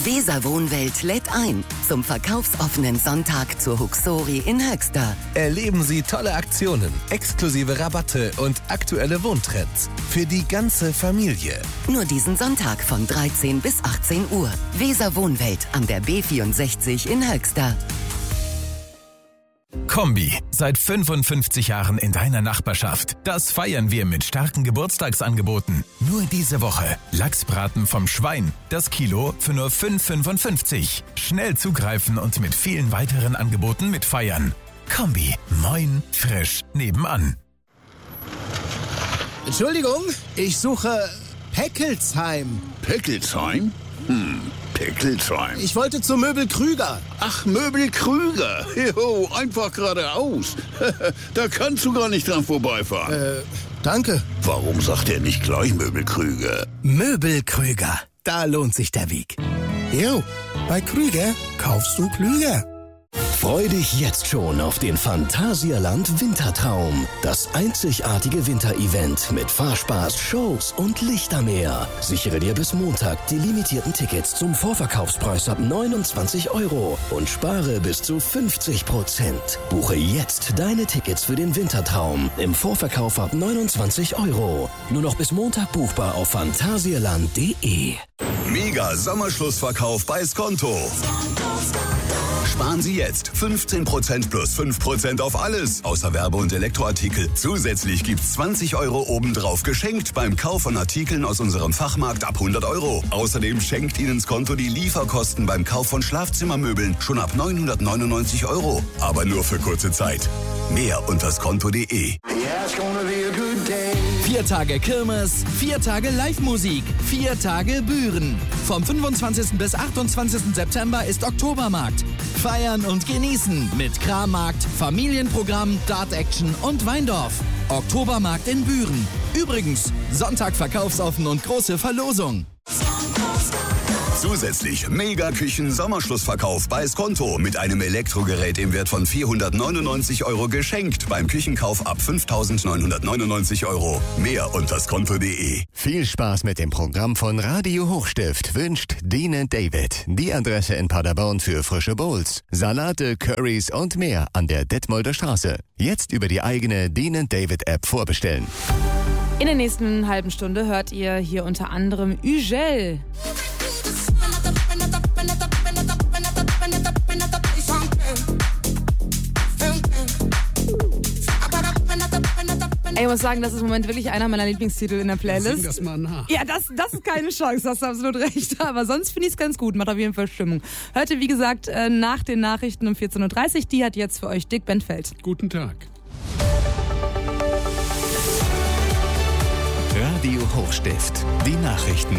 Weser Wohnwelt lädt ein zum verkaufsoffenen Sonntag zur Huxori in Höxter. Erleben Sie tolle Aktionen, exklusive Rabatte und aktuelle Wohntrends für die ganze Familie. Nur diesen Sonntag von 13 bis 18 Uhr. Weser Wohnwelt an der B64 in Höxter. Kombi, seit 55 Jahren in deiner Nachbarschaft. Das feiern wir mit starken Geburtstagsangeboten. Nur diese Woche. Lachsbraten vom Schwein. Das Kilo für nur 5,55. Schnell zugreifen und mit vielen weiteren Angeboten mitfeiern. Kombi, moin, frisch, nebenan. Entschuldigung, ich suche Peckelsheim. Peckelsheim? Peckelsheim. Ich wollte zu Möbel Krüger. Ach, Möbel Krüger. Jo, einfach geradeaus. Da kannst du gar nicht dran vorbeifahren. Danke. Warum sagt er nicht gleich Möbel Krüger? Möbel Krüger. Da lohnt sich der Weg. Jo, bei Krüger kaufst du klüger. Freu dich jetzt schon auf den Phantasialand Wintertraum. Das einzigartige Winterevent mit Fahrspaß, Shows und Lichtermeer. Sichere dir bis Montag die limitierten Tickets zum Vorverkaufspreis ab 29 € und spare bis zu 50%. Buche jetzt deine Tickets für den Wintertraum im Vorverkauf ab 29 €. Nur noch bis Montag buchbar auf phantasialand.de. Mega Sommerschlussverkauf bei Skonto. Sparen Sie jetzt 15% plus 5% auf alles, außer Werbe- und Elektroartikel. Zusätzlich gibt's 20 € obendrauf geschenkt beim Kauf von Artikeln aus unserem Fachmarkt ab 100 €. Außerdem schenkt Ihnen Skonto die Lieferkosten beim Kauf von Schlafzimmermöbeln schon ab 999 €. Aber nur für kurze Zeit. Mehr unter skonto.de. 4 Tage Kirmes, 4 Tage Live-Musik, 4 Tage Büren. Vom 25. bis 28. September ist Oktobermarkt. Feiern und genießen mit Krammarkt, Familienprogramm, Dart-Action und Weindorf. Oktobermarkt in Büren. Übrigens, Sonntag verkaufsoffen und große Verlosung. Zusätzlich Mega-Küchen-Sommerschlussverkauf bei Skonto mit einem Elektrogerät im Wert von 499 € geschenkt beim Küchenkauf ab 5.999 €. Mehr unter skonto.de. Viel Spaß mit dem Programm von Radio Hochstift wünscht Dean & David. Die Adresse in Paderborn für frische Bowls, Salate, Currys und mehr an der Detmolder Straße. Jetzt über die eigene Dean & David App vorbestellen. In der nächsten halben Stunde hört ihr hier unter anderem Ugel. Ich muss sagen, das ist im Moment wirklich einer meiner Lieblingstitel in der Playlist. Sing das mal nach. Ja, das ist keine Chance, hast du absolut recht. Aber sonst finde ich es ganz gut, macht auf jeden Fall Stimmung. Heute, wie gesagt, nach den Nachrichten um 14.30 Uhr, die hat jetzt für euch Dick Benfeld. Guten Tag. Radio Hochstift, die Nachrichten.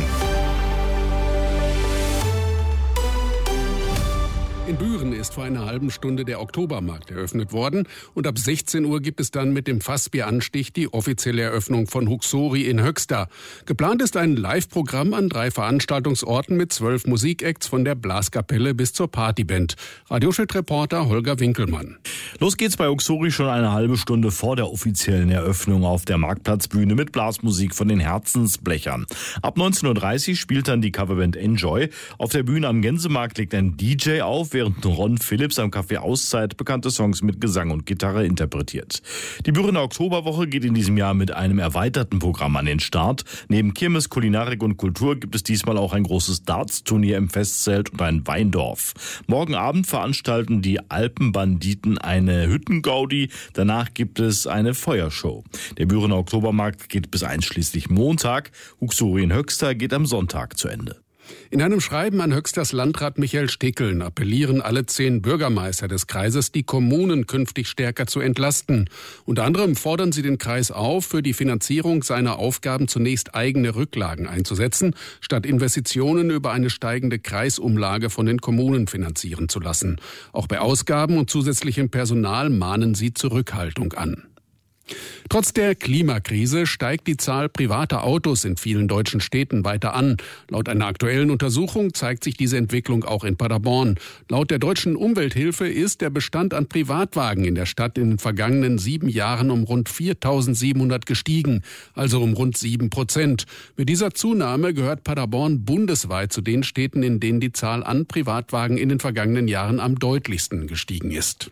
In Büren ist vor einer halben Stunde der Oktobermarkt eröffnet worden und ab 16 Uhr gibt es dann mit dem Fassbieranstich die offizielle Eröffnung von Huxori in Höxter. Geplant ist ein Live-Programm an 3 Veranstaltungsorten mit 12 Musikacts von der Blaskapelle bis zur Partyband. Radioschnitt-Reporter Holger Winkelmann. Los geht's bei Huxori schon eine halbe Stunde vor der offiziellen Eröffnung auf der Marktplatzbühne mit Blasmusik von den Herzensblechern. Ab 19.30 Uhr spielt dann die Coverband Enjoy. Auf der Bühne am Gänsemarkt legt ein DJ auf, während Ron Phillips am Café Auszeit bekannte Songs mit Gesang und Gitarre interpretiert. Die Bürener Oktoberwoche geht in diesem Jahr mit einem erweiterten Programm an den Start. Neben Kirmes, Kulinarik und Kultur gibt es diesmal auch ein großes Darts-Turnier im Festzelt und ein Weindorf. Morgen Abend veranstalten die Alpenbanditen eine Hüttengaudi. Danach gibt es eine Feuershow. Der Bürener Oktobermarkt geht bis einschließlich Montag. Huxori in Höxter geht am Sonntag zu Ende. In einem Schreiben an Höxters Landrat Michael Stickeln appellieren alle 10 Bürgermeister des Kreises, die Kommunen künftig stärker zu entlasten. Unter anderem fordern sie den Kreis auf, für die Finanzierung seiner Aufgaben zunächst eigene Rücklagen einzusetzen, statt Investitionen über eine steigende Kreisumlage von den Kommunen finanzieren zu lassen. Auch bei Ausgaben und zusätzlichem Personal mahnen sie Zurückhaltung an. Trotz der Klimakrise steigt die Zahl privater Autos in vielen deutschen Städten weiter an. Laut einer aktuellen Untersuchung zeigt sich diese Entwicklung auch in Paderborn. Laut der Deutschen Umwelthilfe ist der Bestand an Privatwagen in der Stadt in den vergangenen 7 Jahren um rund 4.700 gestiegen, also um rund 7%. Mit dieser Zunahme gehört Paderborn bundesweit zu den Städten, in denen die Zahl an Privatwagen in den vergangenen Jahren am deutlichsten gestiegen ist.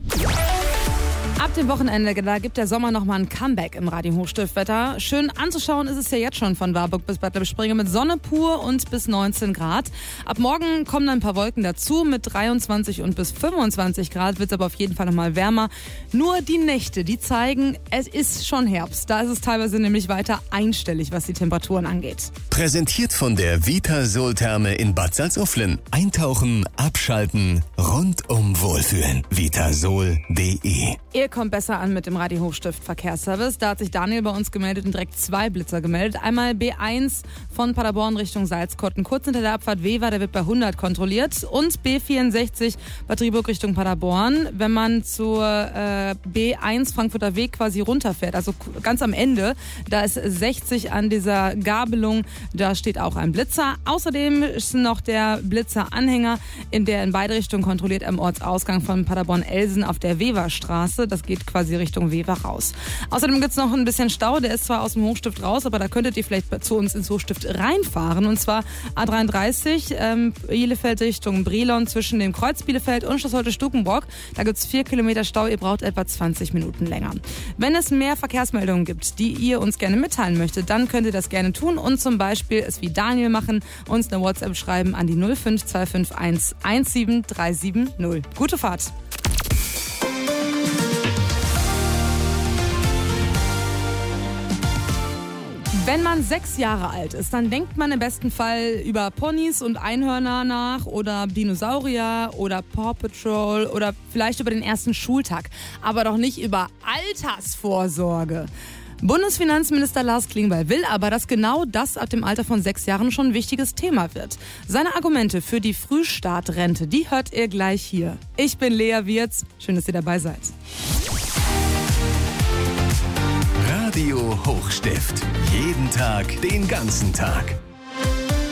Ab dem Wochenende, da gibt der Sommer nochmal ein Comeback im Radio Hochstiftwetter. Schön anzuschauen ist es ja jetzt schon von Warburg bis Bad Lippspringe mit Sonne pur und bis 19 Grad. Ab morgen kommen dann ein paar Wolken dazu. Mit 23 und bis 25 Grad wird es aber auf jeden Fall nochmal wärmer. Nur die Nächte, die zeigen, es ist schon Herbst. Da ist es teilweise nämlich weiter einstellig, was die Temperaturen angeht. Präsentiert von der Vitasol-Therme in Bad Salzuflen. Eintauchen, abschalten, rundum wohlfühlen. Vitasol.de. Ihr kommt besser an mit dem Radio Hochstift Verkehrsservice. Da hat sich Daniel bei uns gemeldet und direkt 2 Blitzer gemeldet. Einmal B1 von Paderborn Richtung Salzkotten, kurz hinter der Abfahrt Wever, der wird bei 100 kontrolliert. Und B64 Bad Driburg Richtung Paderborn, wenn man zur B1 Frankfurter Weg quasi runterfährt, also ganz am Ende, da ist 60 an dieser Gabelung, da steht auch ein Blitzer. Außerdem ist noch der Blitzer-Anhänger, der in beide Richtungen kontrolliert am Ortsausgang von Paderborn-Elsen auf der Weverstraße. Das geht quasi Richtung Wever raus. Außerdem gibt es noch ein bisschen Stau, der ist zwar aus dem Hochstift raus, aber da könntet ihr vielleicht zu uns ins Hochstift reinfahren. Und zwar A33, Bielefeld Richtung Brilon zwischen dem Kreuz Bielefeld und Schloss Holte-Stukenbrock. Da gibt es 4 Kilometer Stau, ihr braucht etwa 20 Minuten länger. Wenn es mehr Verkehrsmeldungen gibt, die ihr uns gerne mitteilen möchtet, dann könnt ihr das gerne tun und zum Beispiel es wie Daniel machen, uns eine WhatsApp schreiben an die 05251 17370. Gute Fahrt! Wenn man 6 Jahre alt ist, dann denkt man im besten Fall über Ponys und Einhörner nach oder Dinosaurier oder Paw Patrol oder vielleicht über den ersten Schultag, aber doch nicht über Altersvorsorge. Bundesfinanzminister Lars Klingbeil will aber, dass genau das ab dem Alter von 6 Jahren schon ein wichtiges Thema wird. Seine Argumente für die Frühstartrente, die hört ihr gleich hier. Ich bin Lea Wirz, schön, dass ihr dabei seid. Radio Hochstift. Jeden Tag, den ganzen Tag.